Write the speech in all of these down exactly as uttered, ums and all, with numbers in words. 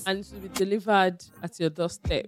And it will be delivered at your doorstep.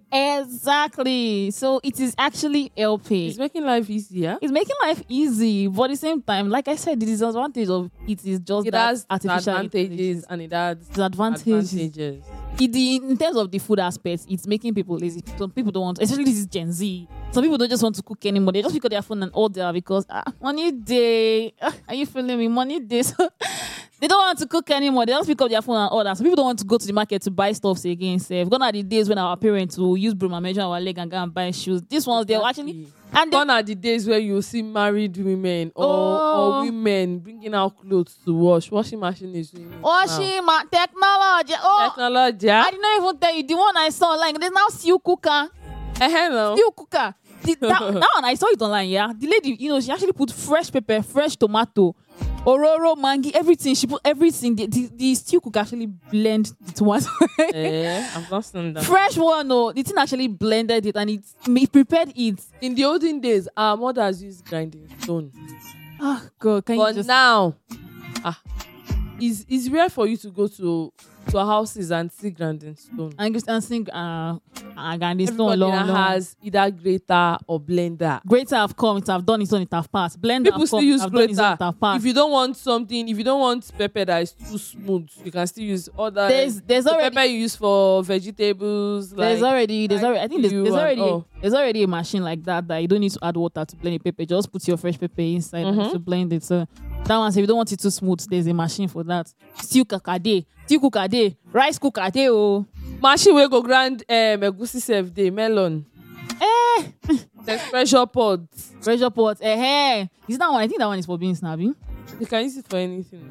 Exactly. So it is actually helping. It's making life easier. It's making life easy, but at the same time, like I said, the disadvantage of it is just It that has artificial advantages and it has disadvantages. advantages. In, the, in terms of the food aspect, it's making people lazy. Some people don't want, especially this is Gen Z. Some people don't just want to cook anymore. They just pick up their phone and order because ah, money day. Ah, are you feeling me? Money day. So they don't want to cook anymore. They just pick up their phone and order. Some people don't want to go to the market to buy stuff again. So gone are the days when our parents will use broom and measure our leg and go and buy shoes. These ones they're actually. And gone are the days where you see married women or, Oh. or women bringing out clothes to wash. Washing machine is doing it washing ma- technology. Oh, now. Technology. I did not even tell you the one I saw like there's now steel cooker. Eh, hello. Steel cooker. The, that, that one I saw it online. Yeah, the lady, you know, she actually put fresh pepper, fresh tomato, ororo, mangi, everything. She put everything. The, the, the steel cooker actually blend the tomato. Eh, I've not seen that. Fresh one, no, the thing actually blended it and it, it prepared it. In the olden days, our mothers used grinding stone. Oh God, can But you just now, ah, it's, it's rare for you to go to to houses and see grinding stone. I understand sing uh I got this Everybody long, that long. has either grater or blender. Greater have come, it have done it on it have passed. Blender People have still come, it use have done it on grater. it have passed. If you don't want something, if you don't want pepper that is too smooth, you can still use other. There's there's the already pepper you use for vegetables. There's like, already, there's like already, I think there's, you there's and already, all. there's already a machine like that that you don't need to add water to blend the pepper. Just put your fresh pepper inside Mhm. and to blend it. So that one, so if you don't want it too smooth, there's a machine for that. Steel kakade, steel cookade, rice cookade. Oh, machine wey go grind um, egusi sef dey melon. eh, There's pressure pot. pressure pot. Eh, eh. Is that one? I think that one is for being snappy. You can use it for anything.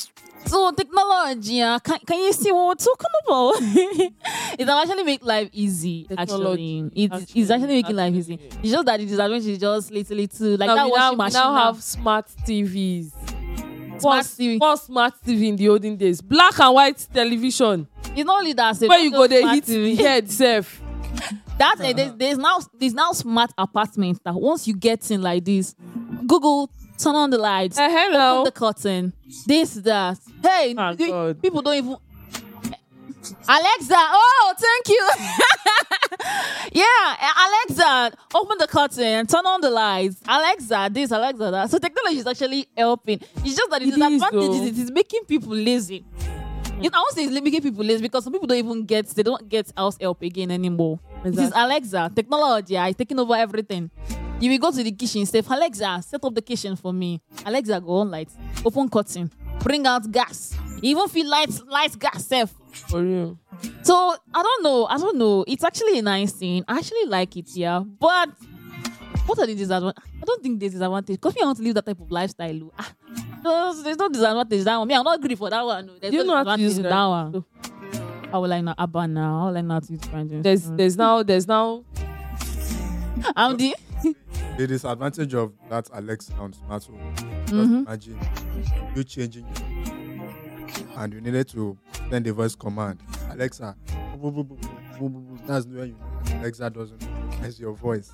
So technology, uh, can, can you see what we're talking about? It actually make life easy. Technology, Actually, it's, actually, it's actually making life easy. actually. It's just that the disadvantage is just little, little like now that we washing now, we machine. now now. have smart T Vs. Smart First- T V. first smart T V in the olden days. Black and white television. It's not only that. Where you go, they smart hit T V. the head sef. That uh, there's, there's now there's now smart apartments that once you get in like this, Google turn on the lights, Uh, hello. open the curtain, this that. Hey, Oh, you- God. people don't even. Alexa, oh, thank you. Yeah, Alexa, open the curtain, turn on the lights. Alexa, this, Alexa, that. So technology is actually helping. It's just that the It is, disadvantage is though. it is making people lazy. You know, I won't say it's making people lazy because some people don't even get, they don't get house help again anymore. It is Exactly. Alexa, technology, is taking over everything. You will go to the kitchen, say, Alexa, set up the kitchen for me. Alexa, go on lights, open curtain, bring out gas. You even feel light, light gas safe. For real. So I don't know. I don't know. It's actually a nice thing. I actually like it, yeah. But what are the disadvantages? I don't think there's disadvantage. Because me, I want to live that type of lifestyle. oh. Ah, no, there's no disadvantage that one. Me, I'm not greedy for that one. no. There's Do you no know how to disadvantage use in that grinding one. How will I not Abba now? How will I not use grinding? There's there's now there's now I'm the The disadvantage of that Alexa on smartphone. Just Mhm. imagine you changing your and you needed to send a voice command. Alexa, boo, boo, boo, boo, boo, boo, boo. That's when you know that Alexa doesn't recognize your voice.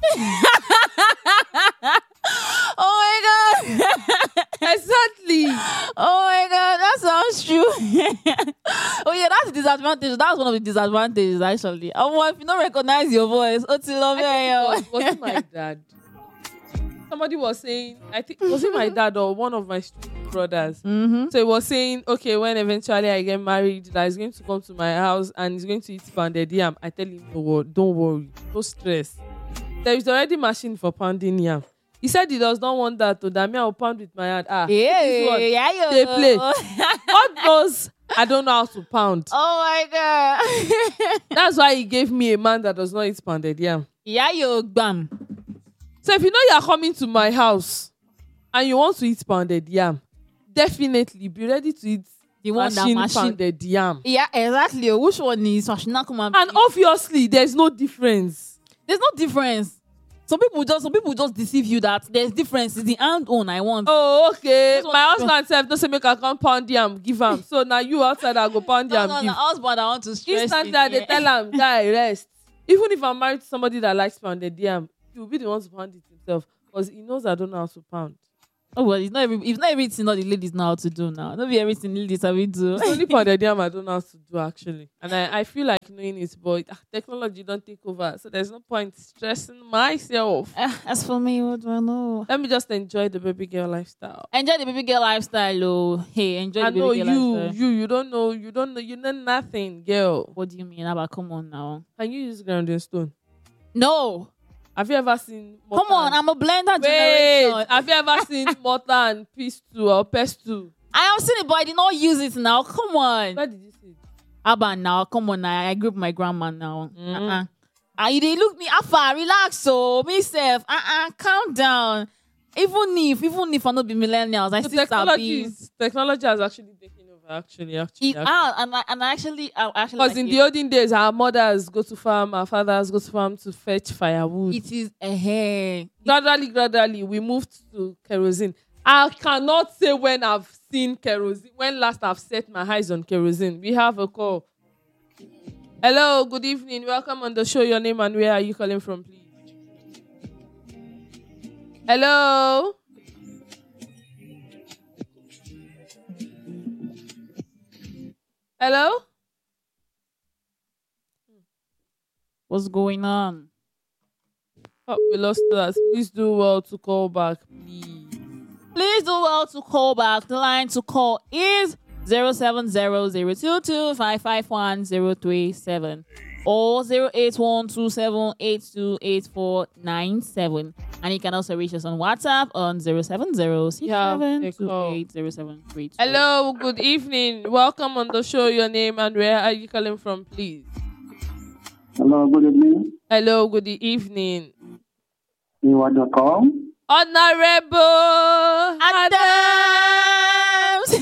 Oh my god! exactly. Oh my god, that sounds true. Oh yeah, that's the disadvantage. That's one of the disadvantages actually. Oh, if you don't recognize your voice, oh, to love was, you. was it my dad? Somebody was saying, I think was it my dad or one of my stupid brothers? Mm-hmm. So he was saying, okay, when eventually I get married, that he's going to come to my house and he's going to eat pounded yam. I tell him, no, wor- don't worry, no stress. There is already machine for pounding yam. He said he does not want that to that me I will pound with my hand. Ah, this one, Yeah, yeah, yeah. they play. God knows I don't know how to pound. Oh my god. That's why he gave me a man that does not eat pounded yam. Yeah, yo, bam. So if you know you are coming to my house and you want to eat pounded yam, definitely be ready to eat The one that machine machine. pounded yam. Yeah, exactly. Which one is machine? Come on. And obviously, there's no difference. There's no difference. Some people just some people just deceive you that there's difference. It's the hand on I want. Oh, okay. This one- My husband said, don't say make I come pound yam, give him. So now you outside, I go pound no, yam, no, no, give. husband, I want to stress Instant it, that they yeah. tell him, guy, rest. Even if I'm married to somebody that likes pounded yam, he will be the one to pound it himself because he knows I don't know how to pound. Oh well, it's not every, it's not everything that the ladies know how to do now. Not be everything the ladies have to do. It's only pounded yam I don't know how to do actually, and I, I feel like knowing it, but ah, technology don't take over, so there's no point stressing myself. Ah, as for me, what do I know? Let me just enjoy the baby girl lifestyle. Enjoy the baby girl lifestyle, oh. Hey, enjoy I the know baby girl you, lifestyle. you, you don't know, you don't know, you know nothing, girl. What do you mean? About come on now. Can you use grounding stone? No, Have you ever seen? come on. Mortar I'm a blender and- Wait, generation. have you ever seen mortar and pestle or pestle? I have seen it, but I did not use it now. Come on. Where did you see it? Abba now, come on now. I grew up with my grandma now. Mm. Uh-uh. Ah, you dey look me afar, relax, so me self. Uh-uh, calm down. Even if, even if I not be millennials, I So still technology, sabi. is, technology has actually taken over. Actually, actually, It, ah, and I, and I actually, I actually. because like in it. the olden days, our mothers go to farm, our fathers go to farm to fetch firewood. It is a hair. gradually, gradually, we moved to kerosene. I cannot say when I've seen kerosene, when last I've set my eyes on kerosene. We have a call. Hello, good evening. Welcome on the show. Your name and where are you calling from, please? Hello? Hello? What's going on? Oh, we lost that. Please do well to call back, please. Please do well to call back. The line to call is zero seven zero zero two two five five one zero three seven or zero eight one two seven eight two eight four nine seven. And you can also reach us on WhatsApp on zero seven zero six seven two eight zero seven three two. Hello, good evening. Welcome on the show. Your name and where are you calling from, please? Hello, good evening. Hello, good evening. You are the call. Honorable Adams!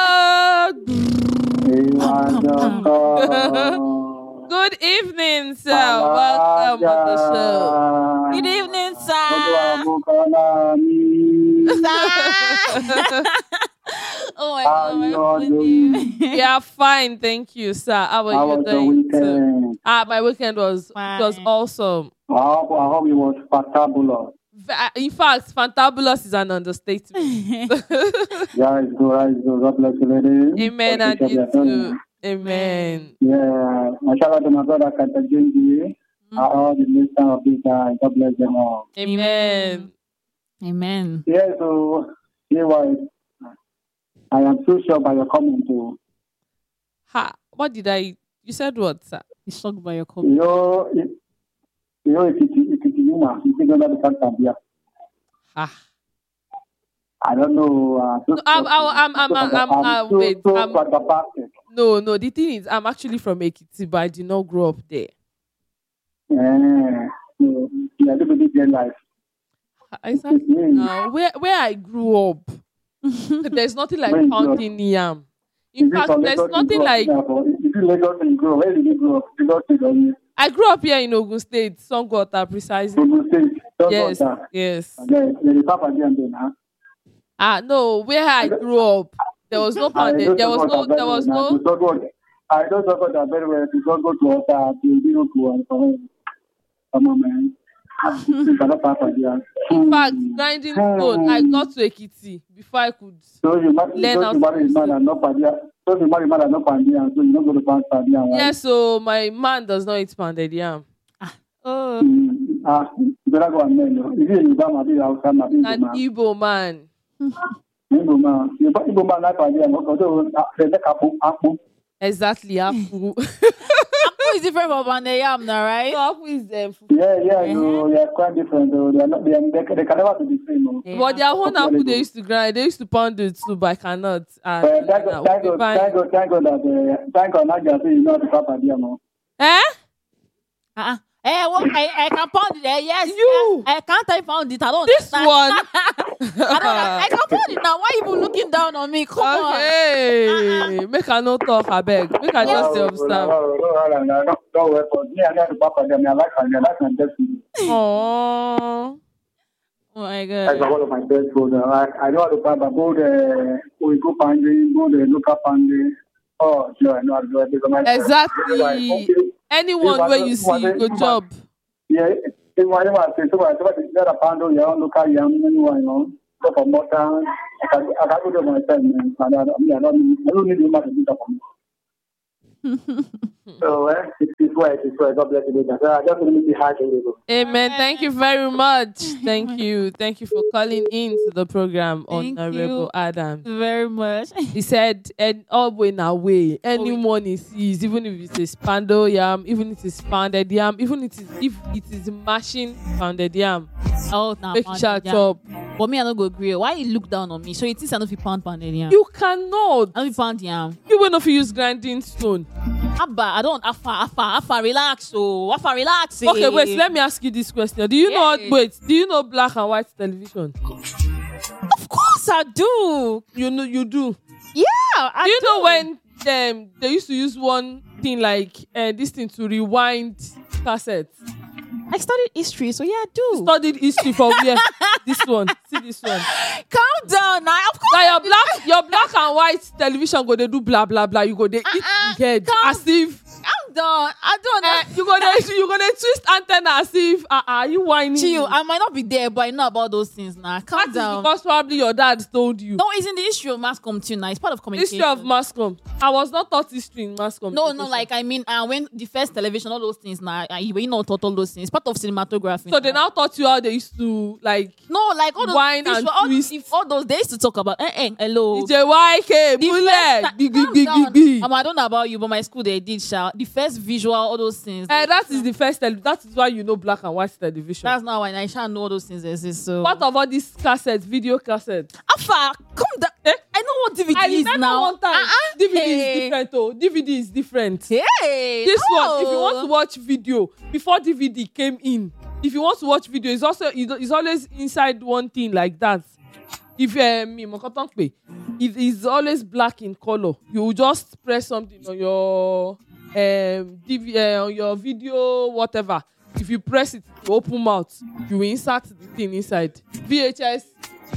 You are the call. Good evening, sir. Welcome on the show. Good evening, sir. Oh my How God, you my all goodness. doing? We are fine, thank you, sir. How are How you was the doing? sir? weekend? Ah, my weekend was it was Fine. awesome. I hope, I hope it was fantabulous. Va- In fact, fantabulous is an understatement. Yeah, it's good, right? It's good. God bless you, lady. Amen and Appreciate you your time. too. Amen. Yeah, mashallah to my brother Katajenji. Mm. All the listeners of this time. God bless them all. Amen. Amen. Yeah, so here was. I am so sure by your comment too. Ha, what did I? You said what, sir? He's shocked by your You comment. know, it- you know, if it if it is human, you think about the fact that yeah. Ha. I don't know. Uh, so, No, I'm- I'm- I'm- I'm- I'm- uh, so, wait, so I'm- fantastic. No, no. The thing is, I'm actually from Ekiti, but I did not grow up there. Yeah, so, yeah, look at this their life. I said, now, where where I grew up, there's nothing like Where you grew up? pounding yam. Is In it fact, from there's Lagos you nothing grew up? like. Yeah, for- Is it Lagos you grew up? Where did you grow up? Lagos State or you? I grew up here in Ogun State, Songwater, precisely. Ogun State. Just Yes, water. yes. And then there is Papa there and then, huh? Ah, no, where I grew up, there was no I pounding. don't There was support no. that There very was well. no. To support- I don't support that very well. To just go to water, to zero to one. Come on, man. You cannot pass on there. In fact, grinding stone, I got to Ekiti before I could. So you marry, Learn so how you to marry a do man and not Pandia. So you marry a man and not Pandia, so you don't go to Pandia. Right? Yes, so my man does not eat pounded yam. Oh, Mm, ah, you better go and learn. If you're in Uganda, maybe Hausa, maybe An Igbo Igbo man. Igbo man. You buy Igbo man like Pandia, although they make a book, a book. Exactly. Apu. Apu is different from Bandeyam now, right? So Apu is um, Yeah, yeah, you, they are quite different. Though. They, are not, they, are, they, they can never be the same. Oh. Yeah. but their own Apu Apu they Lagos. used to grind. They used to pound it too, but I cannot. And, Uh, thank uh, God, thank we'll be God, fine. thank God, thank God that, uh, thank God, Nadia, say you know how to papa Pandia, no? Eh? Uh-uh. Eh, well, I, I can pound it. Eh, yes, You. yes. I can't I pound it. I don't. This understand. one. I don't. I can pound it now. Why you even looking down on me? Come on. Okay. Make I not talk, I beg. Make I just No, observe. no, no, no, no, no, don't worry for me. I know how to papa Pandia. I like Pandia. I like my destiny. Oh. Oh my That's God. one of my best food. I, I know how to papa. Go the, we go Pandia, go the local Pandia. Oh, sure, I know how to do it. Because my- Exactly. Anyone If I where don't- you if see, I don't- good if I- job. Yeah, in my name, I say, so I say, there are pound, you know, local yam, anyone, you know. go for more time. I can, I can go to my time, man. And I, I mean, I don't need, I don't need the money to do that for me. So, eh, it is why it is why. God bless you. So I just want to say hi to you. Amen. Thank you very much. Thank you. Thank you for calling in to the program, Thank Honorable you. Adam. Very much. He said, and all way now way, anyone he sees, even if it's a spando yam, even if it's pounded yam, even if it is, if it is mashing pounded yam, Oh, nah, make pound sure it, yeah. top. But me, I don't go agree. Why you look down on me? So it is I know if you pound pound yam. You cannot. I know if you pound yam. You will not use grinding stone. Abba, I don't. Afa, afa, afa, relax. So, afa, relax. eh. Okay, wait. Let me ask you this question. Do you know? Yes. Wait. Do you know black and white television? Of course, I do. You know. You do. Yeah, I Do you know when um, they used to use one thing like uh, this thing to rewind cassettes? I studied history, so yeah, I do. Studied history from where? This one. See this one. Calm down, now. Of course. Now your black, your black and white television go they do blah blah blah. You go they eat Uh-uh. the head Calm- as if I'm done. I don't know. uh, you go they you go they twist antenna as if uh, uh you whining. Chill. I might not be there, but I know about those things now. Calm That is down. because probably your dad told you. No, it's in the history of mass comm too now. It's part of communication. History of mass comm. I was not taught history in mass comm. No, no, like I mean, uh, when the first television, all those things now, uh, you know, taught all those things. Part of cinematography. so they now taught you how they used to like No, like all those wine visual- and all, twist. if all those they used to talk about. Eh, eh, hello. J Y K The bullet. first ti- Gi- gi- calm gi- down. gi- gi. Um, I don't know about you, but my school they did shout the first visual, all those things. Eh, that is the first tele- that is why you know black and white television. That's not why I shall know all those things exist. So Part of all these cassettes, video cassettes. Afa, come down. Eh? I know what D V D I is remember now. one time Uh-uh. D V D Hey. is different. Oh, D V D is different. Hey, This oh. one, if you want to watch video before D V D came in, if you want to watch video, it's also it's always inside one thing like that. If um, me, Mokotonkpe, it is always black in color. You will just press something on your um D V uh, on your video, whatever. If you press it, you open mouth, you will insert the thing inside. V H S,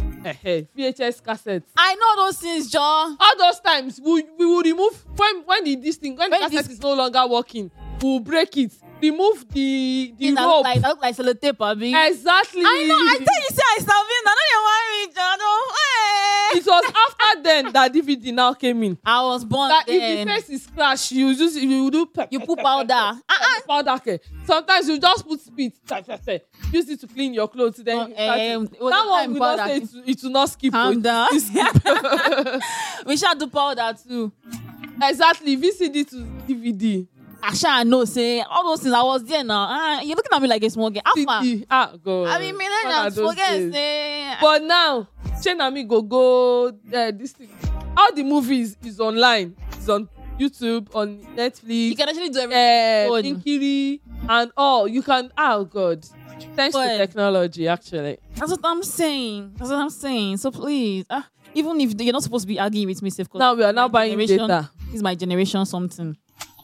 eh, V H S cassettes. I know those things, John. All those times we we will remove when when the this thing when, When the cassette this- is no longer working, we'll break it, remove the the Things that rope. look like, that look like sellotape, abi. Exactly. I know. I tell you, say I starving. I know you want me, John. Oh, hey. It was after then that D V D now came in. I was born That then. if the face is scratched, you just you do pe- You pe- put pe- powder. pe- pe- Uh-uh. powder. Okay. Sometimes you just put spit. pe- pe- pe. Use it to clean your clothes. Then Oh, you start it. um, that well, the one time we don't powder. say it, will- it will not skip. Calm oh, it- down. it skip. We shall do powder too. Exactly. V C D to D V D. I shall know, say all those things. I was there now. Ah, you're looking at me like a small girl. Alpha. C D. Ah, God. I mean, Gone millennials are those forget days. say. But now, Shane and me go go uh, this thing. All the movies is online. It's on YouTube, on You Netflix, can actually do everything. uh, phone. Inkiri, and all. You can. Oh God! Thanks to Phone. technology, actually. That's what I'm saying. That's what I'm saying. So please, ah, even if you're not supposed to be arguing with me, safe. Now we are now my buying generation- data. This is my generation something.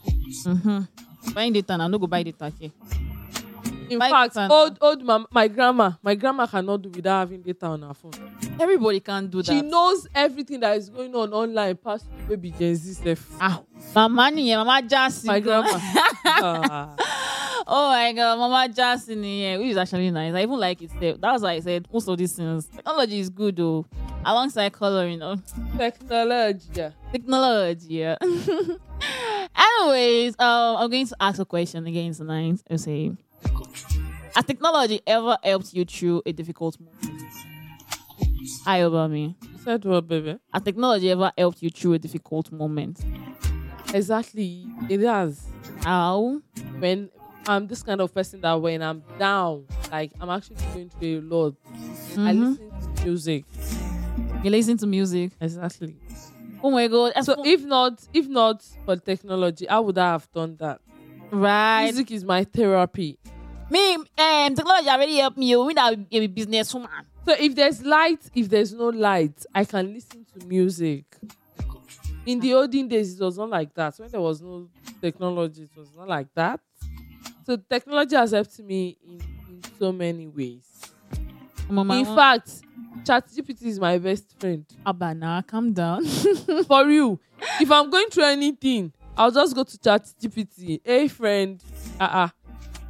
Mm-hmm. Buying data now. No go buy data here. In buy fact, data now. old old mom, my grandma, my grandma cannot do without having data on her phone. Everybody can do that. She knows everything that is going on online past baby Gen Z self. Ah, mama ni mama Jassy. My grandma. Ah. Oh my god, Mama Jackson, yeah, which is actually nice. I even like it. Step. That's why I said most of these things. Technology is good though. Alongside color, you know. Technology. Yeah. Technology, yeah. Anyways, um, I'm going to ask a question again tonight. I'll say, has technology ever helped you through a difficult moment? Hi, over me. You said what, baby? Has technology ever helped you through a difficult moment? Exactly. It has. How? When I'm this kind of person that when I'm down, like I'm actually going through a lot, I Mhm. listen to music. You listen to music. Exactly. Oh my god. That's So if not, if not for technology, how would I have done that? right. Music is my therapy. Me, um, technology already helped me. We that a businesswoman. So if there's light, if there's no light, I can listen to music. In the olden days, it was not like that. When there was no technology, it was not like that. So technology has helped me in, in so many ways. Mama, In fact, ChatGPT is my best friend. Abana, calm down. For you, if I'm going through anything, I'll just go to ChatGPT. Hey friend, uh-uh.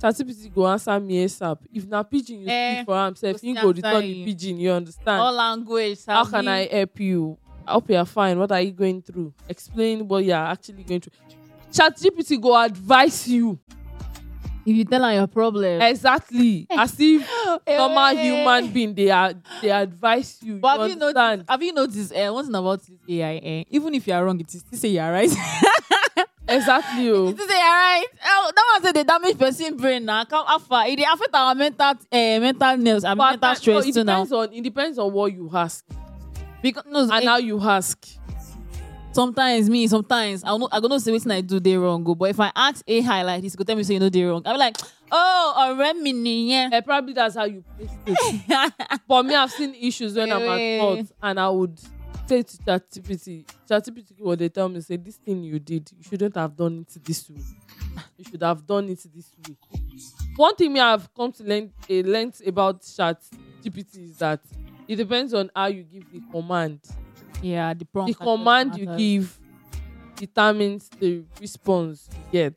ChatGPT go answer me ASAP. If na pidgin you Eh, speak for himself, go he see go answer return the you. pidgin. You understand? All language. How can I help you? I hope you're fine. What are you going through? Explain what you're actually going through. ChatGPT go advise you. If you tell her your problem. Exactly. As if normal Eh. human being, they are they advise you. But you have you understand? noticed? Have you noticed? Uh, one thing about this A I, eh, even if you are wrong, it is still say you are right. Exactly. Oh. It is say you are right. Oh, that one say they damage person brain now. Come after it dey affect our mental, uh, mental nerves, and But mental no, stress it too now. depends on it depends on what you ask Because no, and eh, how you ask. sometimes me, sometimes I know I gonna say wetin I do dey wrong. Go, but if I ask A I like this, go tell me say you know dey wrong. I be like, oh, ọ̀rẹ́ mi nìyẹn. Eh, probably that's how you place it. But me, I've seen issues when I'm Eh. at fault, and I would say to ChatGPT, ChatGPT would they tell me, say, this thing you did, you shouldn't have done it this way. You should have done it this way. One thing me I've come to learn, uh, learn about ChatGPT is that it depends on how you give the command. Yeah, the prompt. The command you give determines the response you get.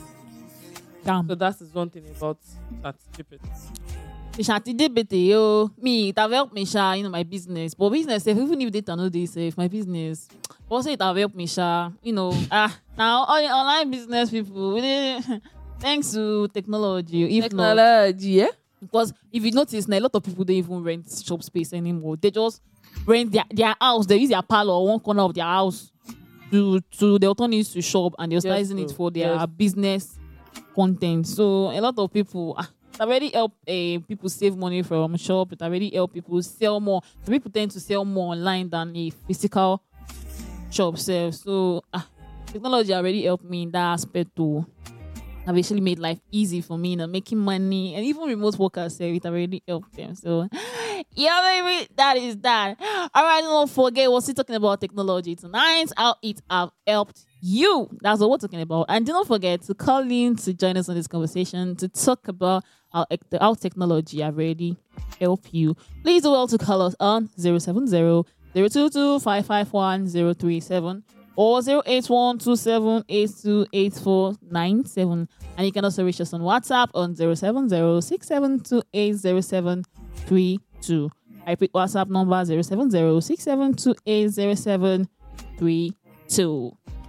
Damn. So that is one thing about ChatGPT. ChatGPT, yo, me, it have helped me share, you know, my business. But business, sef, even if data no dey safe, my business, also it have helped me share, you know, ah, now all the online business people, we dey- thanks to technology, if not, Technology, yeah? because if you notice, now a lot of people don't even rent shop space anymore. They just rent their, their house, they use their parlor or one corner of their house to, to they'll turn it to shop and they're Yes, using it bro. for their Yes. business content. So a lot of people, ah, it already help uh, people save money from shop. It already help people sell more. So people tend to sell more online than a physical shop sell. So ah, technology already helped me in that aspect too. Have actually made life easy for me, you know, making money, and even remote workers say it already helped them. So, yeah, baby, that is that. All right, don't forget, we're still talking about technology tonight, how it have helped you. That's what we're talking about. And don't forget to call in to join us on this conversation to talk about how, ec- how technology have already helped you. Please do well to call us on zero seven zero, zero two two, five five one, zero three seven or zero eight one, two seven eight two, eight four nine seven. And you can also reach us on WhatsApp on zero seven zero, six seven two eight, zero seven three two. I repeat WhatsApp number zero seven zero, six seven two eight, zero seven three two.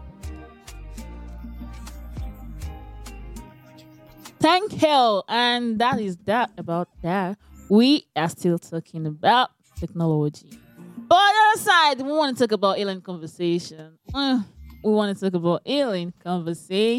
Thank hell. And that is that about that. We are still talking about technology. But on the other side, we want to talk about alien conversation. Uh, we want to talk about alien conversation.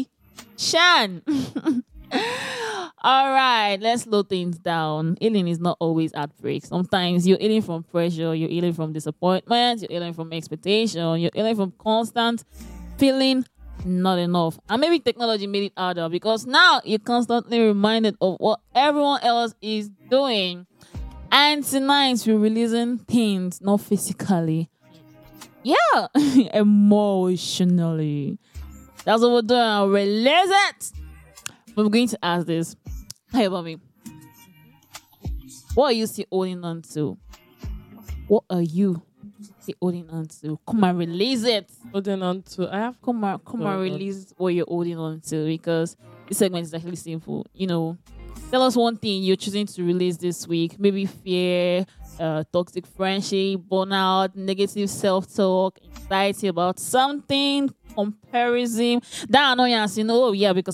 All right, let's slow things down. Alien is not always at break. Sometimes you're alien from pressure, you're alien from disappointment, you're alien from expectation, you're alien from constant feeling not enough. And maybe technology made it harder because now you're constantly reminded of what everyone else is doing. And tonight we're releasing things, not physically. Yeah, emotionally. That's what we're doing. I'll release it. I'm going to ask this. Hey, Bobby. What are you still holding on to? What are you still holding on to? Come and release it. Holding on to, I have Come on, come Hold and on. release what you're holding on to because this segment is actually simple. You know, tell us one thing you're choosing to release this week. Maybe fear, uh, toxic friendship, burnout, negative self-talk, anxiety about something, comparison, that annoyance, you know, oh yeah, because